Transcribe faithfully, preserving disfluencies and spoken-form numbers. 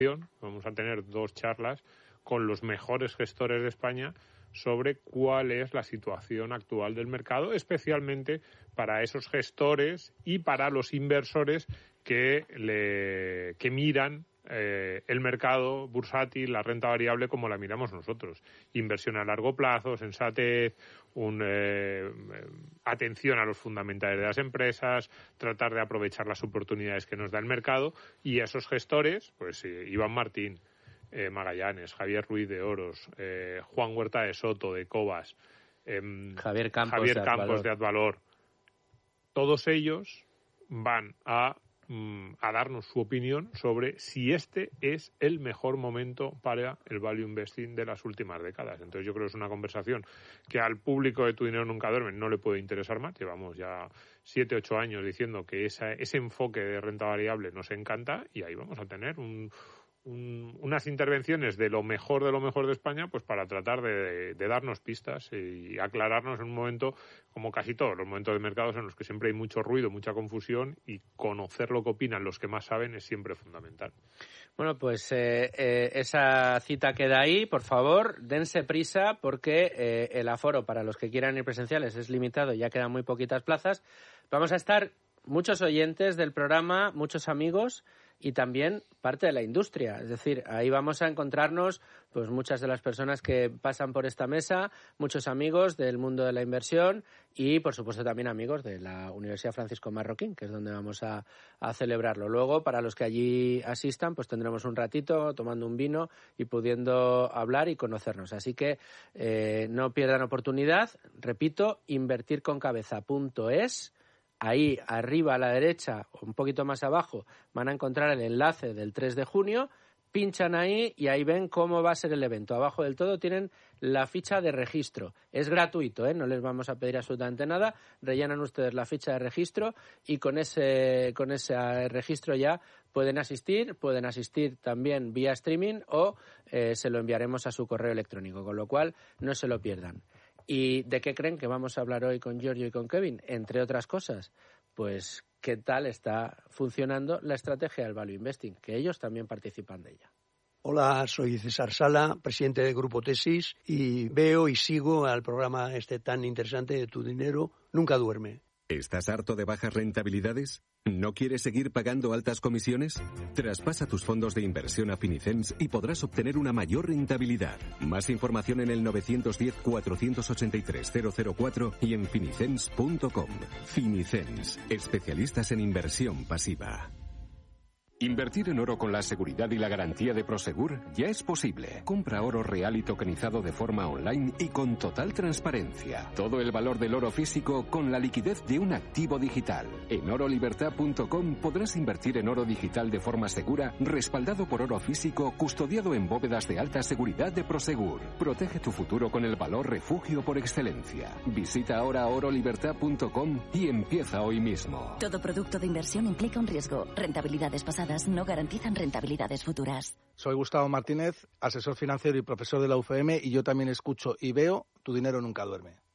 Vamos a tener dos charlas con los mejores gestores de España sobre cuál es la situación actual del mercado, especialmente para esos gestores y para los inversores que, le, que miran eh, el mercado bursátil, la renta variable, como la miramos nosotros. Inversión a largo plazo, sensatez, un, eh, atención a los fundamentales de las empresas, tratar de aprovechar las oportunidades que nos da el mercado, y esos gestores, pues eh, Iván Martín, Eh, Magallanes, Javier Ruiz de Oros, eh, Juan Huerta de Soto de Cobas, eh, Javier Campos, Javier de, Campos Advalor. de Advalor, todos ellos van a, mm, a darnos su opinión sobre si este es el mejor momento para el value investing de las últimas décadas. Entonces yo creo que es una conversación que al público de Tu Dinero Nunca Duerme no le puede interesar más. Llevamos ya siete, ocho años diciendo que esa, ese enfoque de renta variable nos encanta, y ahí vamos a tener un Un, unas intervenciones de lo mejor de lo mejor de España, pues para tratar de, de darnos pistas y aclararnos en un momento, como casi todos los momentos de mercados en los que siempre hay mucho ruido, mucha confusión, y conocer lo que opinan los que más saben es siempre fundamental. Bueno, pues eh, eh, esa cita queda ahí. Por favor, dense prisa, porque eh, el aforo para los que quieran ir presenciales es limitado, ya quedan muy poquitas plazas. Vamos a estar muchos oyentes del programa, muchos amigos y también parte de la industria. Es decir, ahí vamos a encontrarnos pues muchas de las personas que pasan por esta mesa, muchos amigos del mundo de la inversión y, por supuesto, también amigos de la Universidad Francisco Marroquín, que es donde vamos a, a celebrarlo. Luego, para los que allí asistan, pues tendremos un ratito tomando un vino y pudiendo hablar y conocernos. Así que eh, no pierdan oportunidad. Repito, invertir con cabeza punto es. Ahí arriba a la derecha, o un poquito más abajo, van a encontrar el enlace del tres de junio, pinchan ahí y ahí ven cómo va a ser el evento. Abajo del todo tienen la ficha de registro. Es gratuito, ¿eh? No les vamos a pedir absolutamente nada. Rellenan ustedes la ficha de registro y con ese, con ese registro ya pueden asistir, pueden asistir también vía streaming o eh, se lo enviaremos a su correo electrónico, con lo cual no se lo pierdan. ¿Y de qué creen que vamos a hablar hoy con Giorgio y con Kevin? Entre otras cosas, pues qué tal está funcionando la estrategia del Value Investing, que ellos también participan de ella. Hola, soy César Sala, presidente del Grupo Tesis, y veo y sigo al programa este tan interesante de Tu Dinero Nunca Duerme. ¿Estás harto de bajas rentabilidades? ¿No quieres seguir pagando altas comisiones? Traspasa tus fondos de inversión a Finicens y podrás obtener una mayor rentabilidad. Más información en el nueve uno cero, cuatro ocho tres, cero cero cuatro y en finicens punto com. Finicens, especialistas en inversión pasiva. Invertir en oro con la seguridad y la garantía de Prosegur ya es posible. Compra oro real y tokenizado de forma online y con total transparencia. Todo el valor del oro físico con la liquidez de un activo digital. En oro libertad punto com podrás invertir en oro digital de forma segura, respaldado por oro físico, custodiado en bóvedas de alta seguridad de Prosegur. Protege tu futuro con el valor refugio por excelencia. Visita ahora oro libertad punto com y empieza hoy mismo. Todo producto de inversión implica un riesgo. Rentabilidades pasadas no garantizan rentabilidades futuras. Soy Gustavo Martínez, asesor financiero y profesor de la U F M, y yo también escucho y veo Tu Dinero Nunca Duerme.